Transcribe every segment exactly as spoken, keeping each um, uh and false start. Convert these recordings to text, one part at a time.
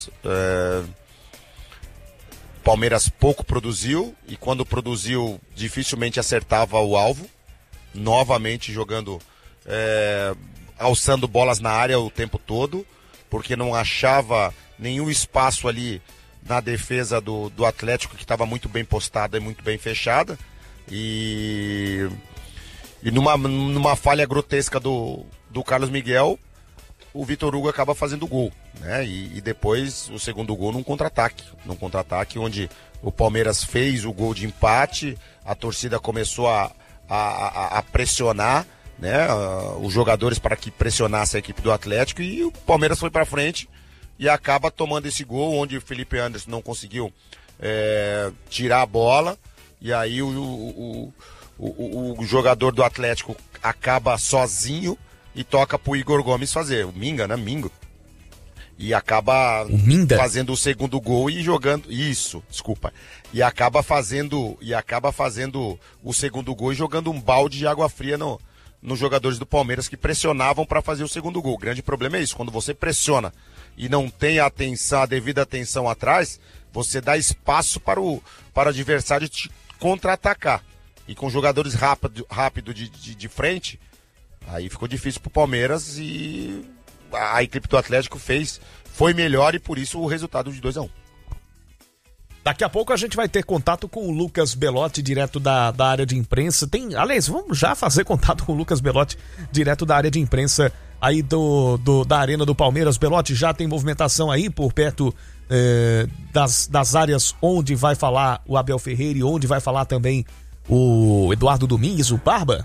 É... Palmeiras pouco produziu e quando produziu dificilmente acertava o alvo, novamente jogando, é... alçando bolas na área o tempo todo, porque não achava nenhum espaço ali na defesa do, do Atlético, que estava muito bem postada e muito bem fechada, e, e numa, numa falha grotesca do, do Carlos Miguel, o Vitor Hugo acaba fazendo gol, né? E, e depois o segundo gol num contra-ataque, num contra-ataque onde o Palmeiras fez o gol de empate, a torcida começou a, a, a pressionar, né? Os jogadores para que pressionasse a equipe do Atlético, e o Palmeiras foi para frente e acaba tomando esse gol, onde o Felipe Anderson não conseguiu é, tirar a bola, e aí o, o, o, o, o jogador do Atlético acaba sozinho e toca pro Igor Gomes fazer, o Minga, né, Mingo, e acaba o Minda. fazendo o segundo gol e jogando, isso, desculpa, e acaba fazendo, e acaba fazendo o segundo gol e jogando um balde de água fria no, nos jogadores do Palmeiras, que pressionavam para fazer o segundo gol. O grande problema é isso, quando você pressiona e não tem a atenção, a devida atenção atrás, você dá espaço para o, para o adversário te contra-atacar. E com jogadores rápido, rápido de, de, de frente, aí ficou difícil para o Palmeiras, e a, a equipe do Atlético fez, foi melhor, e por isso o resultado de dois a um. Daqui a pouco a gente vai ter contato com o Lucas Belotti, direto da, da área de imprensa. Tem, aliás, vamos já fazer contato com o Lucas Belotti, direto da área de imprensa aí do, do, da Arena do Palmeiras. Belotti, já tem movimentação aí por perto eh, das, das áreas onde vai falar o Abel Ferreira e onde vai falar também o Eduardo Domingues, o Barba?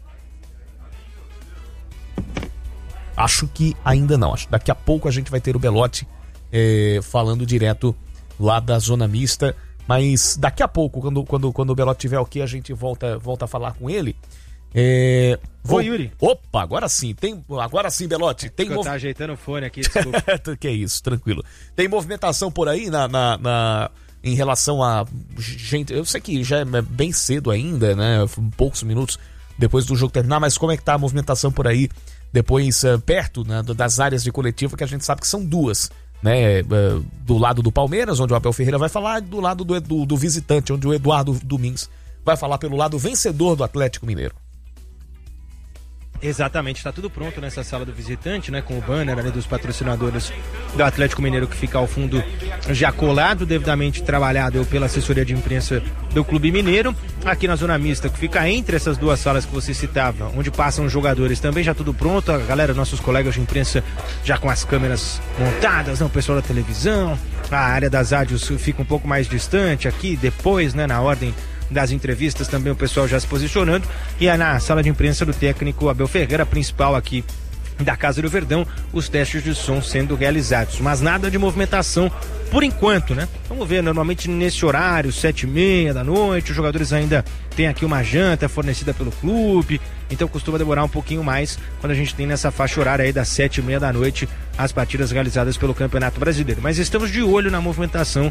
Acho que ainda não. Acho que daqui a pouco a gente vai ter o Belotti eh, falando direto lá da zona mista, mas daqui a pouco, quando, quando, quando o Belotti tiver aqui, a gente volta, volta a falar com ele. É... Vou... Oi, Yuri. Opa, agora sim, tem... agora sim, Belotti. Tem eu mov... tá ajeitando o fone aqui, desculpa. Que é isso, tranquilo. Tem movimentação por aí na, na, na... em relação a gente, eu sei que já é bem cedo ainda, né, poucos minutos depois do jogo terminar, mas como é que tá a movimentação por aí, depois, uh, perto, né, das áreas de coletiva, que a gente sabe que são duas, né, do lado do Palmeiras, onde o Abel Ferreira vai falar, e do lado do, do, do visitante, onde o Eduardo Domingues vai falar pelo lado vencedor do Atlético Mineiro. Exatamente, está tudo pronto nessa sala do visitante, né, com o banner ali dos patrocinadores do Atlético Mineiro, que fica ao fundo já colado, devidamente trabalhado pela assessoria de imprensa do Clube Mineiro. Aqui na zona mista, que fica entre essas duas salas que você citava, onde passam os jogadores, também já tudo pronto. A galera, nossos colegas de imprensa já com as câmeras montadas, né, o pessoal da televisão. A área das rádios fica um pouco mais distante aqui, depois, né, na ordem das entrevistas, também o pessoal já se posicionando, e é na sala de imprensa do técnico Abel Ferreira, principal aqui da Casa do Verdão, os testes de som sendo realizados, mas nada de movimentação por enquanto, né? Vamos ver, normalmente nesse horário, sete e meia da noite, os jogadores ainda têm aqui uma janta fornecida pelo clube, então costuma demorar um pouquinho mais quando a gente tem nessa faixa horária aí das sete e meia da noite as partidas realizadas pelo Campeonato Brasileiro, mas estamos de olho na movimentação.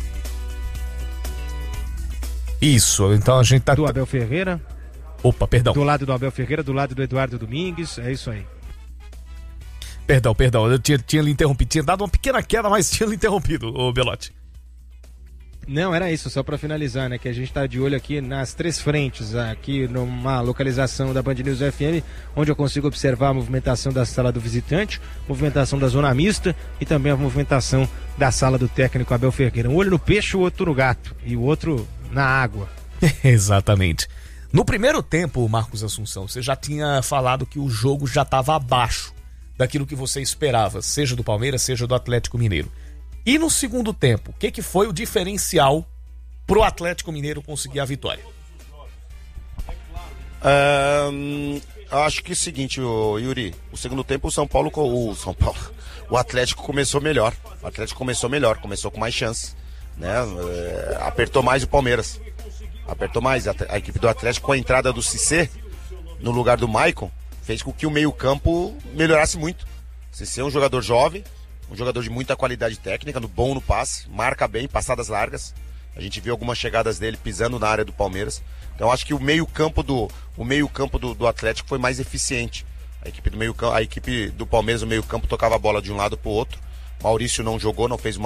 Isso, então a gente tá... Do Abel Ferreira. Opa, perdão. Do lado do Abel Ferreira, do lado do Eduardo Domingues, é isso aí. Perdão, perdão, eu tinha, tinha lhe interrompido, tinha dado uma pequena queda, mas tinha lhe interrompido, ô Belotti. Não, era isso, só para finalizar, né, que a gente tá de olho aqui nas três frentes, aqui numa localização da Band News F M, onde eu consigo observar a movimentação da sala do visitante, movimentação da zona mista e também a movimentação da sala do técnico Abel Ferreira. Um olho no peixe, o outro no gato, e o outro na água. Exatamente. No primeiro tempo, Marcos Assunção, você já tinha falado que o jogo já estava abaixo daquilo que você esperava, seja do Palmeiras, seja do Atlético Mineiro. E no segundo tempo, o que, que foi o diferencial pro Atlético Mineiro conseguir a vitória? Um, acho que é o seguinte, o Yuri, o segundo tempo o São Paulo, o São Paulo, o Atlético começou melhor, o Atlético começou melhor, começou com mais chances, né? É, apertou mais o Palmeiras, apertou mais a, a equipe do Atlético, com a entrada do Cissé no lugar do Maicon, fez com que o meio campo melhorasse muito. Cissé é um jogador jovem, um jogador de muita qualidade técnica, no bom no passe, marca bem, passadas largas. A gente viu algumas chegadas dele pisando na área do Palmeiras. Então acho que o meio-campo do, o meio-campo do, do Atlético foi mais eficiente. A equipe do meio, a equipe do Palmeiras, o meio-campo, tocava a bola de um lado para o outro, Maurício não jogou, não fez uma